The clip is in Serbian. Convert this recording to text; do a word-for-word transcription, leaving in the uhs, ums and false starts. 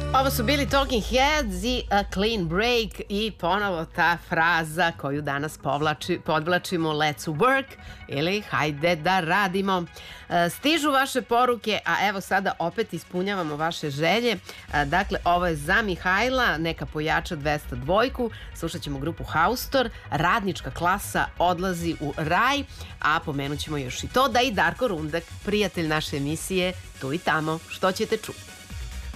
Ovo su bili Talking Heads i A Clean Break i ponovo ta fraza koju danas povlači, podvlačimo Let's work ili hajde da radimo. Stižu vaše poruke, a evo sada opet ispunjavamo vaše želje. Dakle, ovo je za Mihajla, neka pojača dvesta dva. Slušat ćemo grupu Haustor, radnička klasa odlazi u raj, a pomenut ćemo još i to da i Darko Rundak, prijatelj naše emisije, tu i tamo, što ćete čuti.